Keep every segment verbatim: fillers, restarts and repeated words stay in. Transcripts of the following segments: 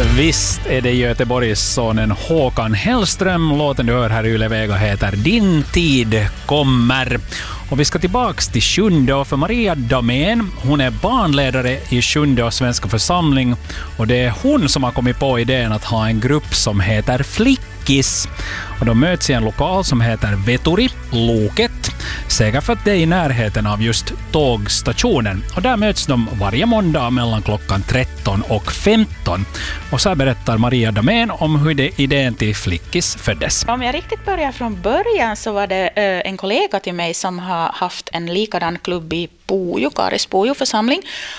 Visst är det Göteborgssonen Håkan Hellström. Låten du hör här i Yle Vega heter Din tid kommer. Och vi ska tillbaks till Sjunde, för Maria Damén, hon är barnledare i Sjunde svenska församling, och det är hon som har kommit på idén att ha en grupp som heter Flickis. Och de möts i en lokal som heter Veturi, Loket, säkert för att det är i närheten av just tågstationen. Och där möts de varje måndag mellan klockan tretton och femton. Och så berättar Maria Damén om hur det idén till Flickis föddes. Om jag riktigt börjar från början så var det en kollega till mig som har haft en likadan klubb i Pujo, Karis Pujo församling.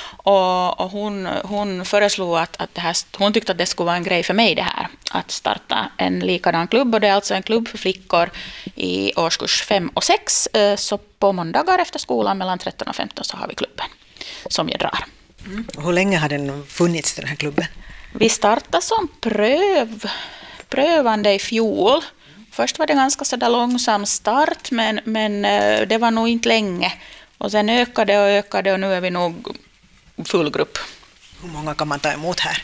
Och, och hon, hon föreslog att, att det här, hon tyckte att det skulle vara en grej för mig det här, att starta en likadan klubb. Och det är alltså en klubb för flickor i årskurs fem och sex. Så på måndagar efter skolan mellan tretton och femton så har vi klubben som jag drar. Mm. Hur länge har den funnits, den här klubben? Vi startade som pröv, prövande i fjol. Först var det ganska så där långsam start, men, men det var nog inte länge. Och sen ökade och ökade och nu är vi nog full grupp. Hur många kan man ta emot här?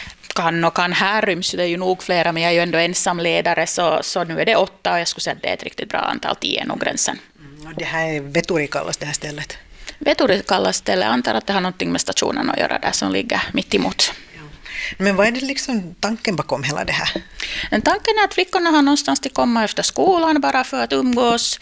Kan och kan, här ryms det ju nog flera, men jag är ju ändå ensamledare, så, så nu är det åtta och jag skulle säga att det är ett riktigt bra antal, tio är nog gränsen. Mm, och det här är Veturi kallas det här stället? Veturi kallas stället, jag antar att det har någonting med stationen att göra där som ligger mitt emot. Ja. Men vad är det liksom tanken bakom hela det här? Den tanken är att flickorna har någonstans till komma efter skolan bara för att umgås,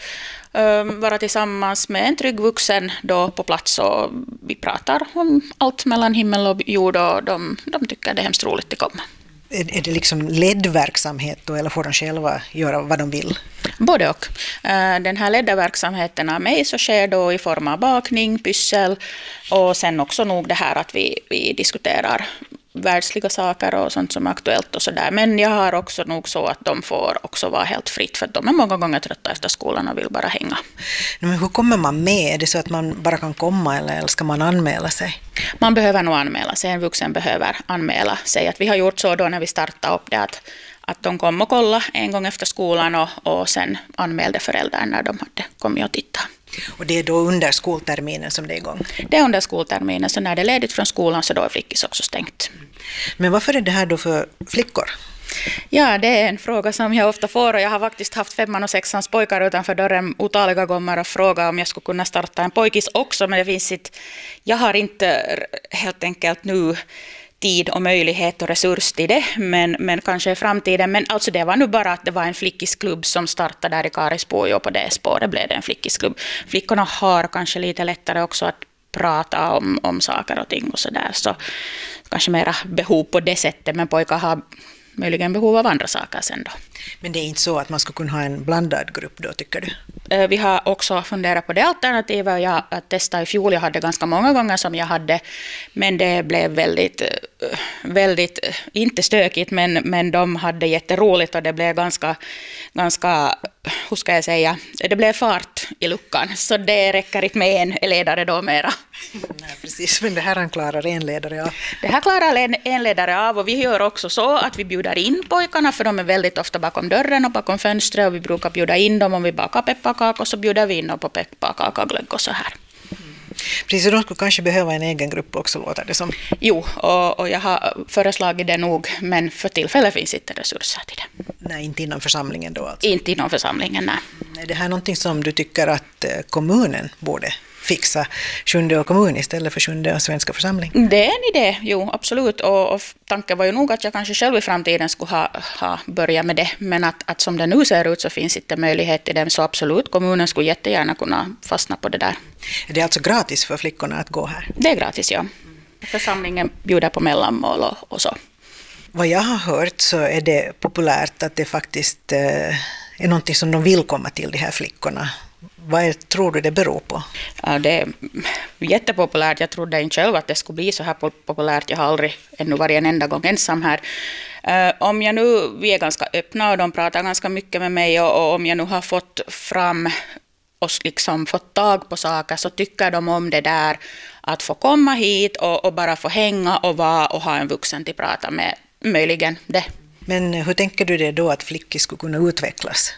vara tillsammans med en trygg vuxen då på plats, och vi pratar om allt mellan himmel och jord, och de, de tycker det är hemskt roligt att komma. Är, är det liksom ledd verksamhet då, eller får de själva göra vad de vill? Både och. Den här ledda verksamheten av mig så sker då i form av bakning, pyssel, och sen också nog det här att vi, vi diskuterar världsliga saker och sånt som är aktuellt och sådär. Men jag har också nog så att de får också vara helt fritt, för att de är många gånger trötta efter skolan och vill bara hänga. Men hur kommer man med? Är det så att man bara kan komma, eller ska man anmäla sig? Man behöver nog anmäla sig. En vuxen behöver anmäla sig. Att vi har gjort så då när vi startade upp det att, att de kom och kollade en gång efter skolan och, och sen anmälde föräldrar när de hade kommit och tittat. Och det är då under skolterminen som det är igång? Det är under skolterminen, så när det är ledigt från skolan så då är Flickis också stängt. Men varför är det här då för flickor? Ja, det är en fråga som jag ofta får, och jag har faktiskt haft femman och sexans pojkar utanför dörren otaliga gånger och frågat om jag skulle kunna starta en pojkis också, men det finns inte, jag har inte helt enkelt nu tid och möjlighet och resurs till det, men, men kanske i framtiden. Men alltså det var nu bara att det var en flickisklubb som startade där i Karispujo, och på det spåret blev det en flickisklubb. Flickorna har kanske lite lättare också att prata om, om saker och ting och sådär, så kanske mera behov på det sättet, men pojkar har möjligen behov av andra saker sen då. Men det är inte så att man ska kunna ha en blandad grupp då, tycker du? Vi har också funderat på det alternativet. Jag testade i fjol, jag hade ganska många gånger som jag hade, men det blev väldigt, väldigt inte stökigt, men, men de hade jätteroligt, och det blev ganska, ganska, hur ska jag säga, det blev fart i luckan, så det räcker inte med en ledare då mera. Nej, precis, men det här klarar en ledare av. Det här klarar en ledare av, och vi gör också så att vi bjuder in pojkarna, för de är väldigt ofta bakom dörren och bakom fönstret, och vi brukar bjuda in dem om vi bakar pepparkakor, så bjuder vi in dem på pepparkakor, glögg och så här. Mm. Precis, och de skulle kanske behöva en egen grupp också, låter det som. Jo, och, och jag har föreslagit det nog, men för tillfället finns inte resurser till det. Nej, inte inom församlingen då alltså? Inte inom församlingen, nej. Är det här någonting som du tycker att kommunen borde fixa, Sjunde och kommun istället för Sjunde och svenska församling? Det är en idé, jo, absolut. Och, och tanken var ju nog att jag kanske själv i framtiden skulle ha, ha börjat med det, men att, att som det nu ser ut så finns inte möjlighet till det, så absolut, kommunen skulle jättegärna kunna fastna på det där. Är det alltså gratis för flickorna att gå här? Det är gratis, ja. Församlingen bjuder på mellanmål och, och så. Vad jag har hört så är det populärt att det faktiskt eh, är någonting som de vill komma till, de här flickorna. Vad är, tror du det beror på? Ja, det är jättepopulärt. Jag trodde inte själv att det skulle bli så här populärt. Jag har aldrig ännu varit en enda gång ensam här. Uh, om jag nu, vi är ganska öppna och de pratar ganska mycket med mig, och, och om jag nu har fått fram och liksom fått tag på saker, så tycker de om det där att få komma hit och, och bara få hänga och vara och ha en vuxen till att prata med, möjligen det. Men hur tänker du det då att flickor skulle kunna utvecklas?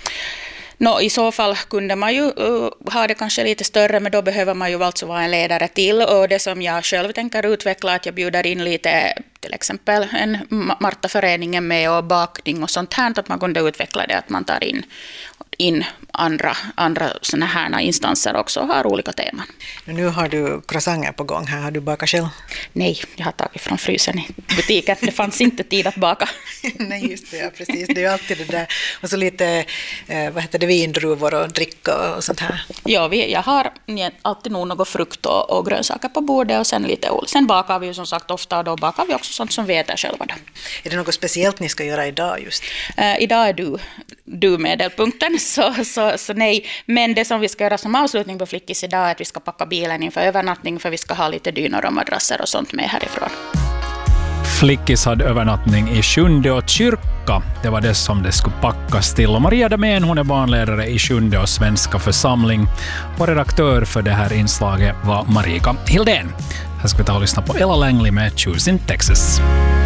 No, i så fall kunde man ju uh, ha det kanske lite större, men då behöver man ju alltså vara en ledare till, och det som jag själv tänker utveckla, att jag bjuder in lite till exempel en Marta-föreningen med och bakning och sånt här, att man kunde utveckla det, att man tar in, in andra, andra såna här instanser också och har olika teman. Nu har du croissanter på gång här, har du bakat själv? Nej, jag har tagit från frysen i butiken, det fanns inte tid att baka. Nej, just det, ja, precis, det är ju alltid det där, och så lite, eh, vad heter det, vindruvor och dricka och sånt här. Ja, vi, jag har alltid nog något frukt och, och grönsaker på bordet och sen lite ull. Sen bakar vi ju som sagt ofta och då bakar vi också sånt som vi äter själva då. Är det något speciellt ni ska göra idag just? Uh, idag är du, du medelpunkten, så, så, så nej. Men det som vi ska göra som avslutning på Flickis idag är att vi ska packa bilen inför övernattning, för vi ska ha lite dynor och madrasser och sånt med härifrån. Flickis hade övernattning i Sjunde och kyrka. Det var det som det skulle packas till. Och Maria Damén, hon är barnledare i Sjunde och svenska församling. Och redaktör för det här inslaget var Marika Hildén. Här ska vi ta och lyssna på Ella Langley med Choosing Texas.